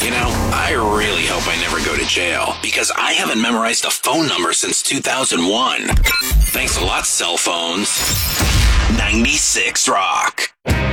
You know, I really hope I never go to jail because I haven't memorized a phone number since 2001. Thanks a lot, cell phones. 96 Rock.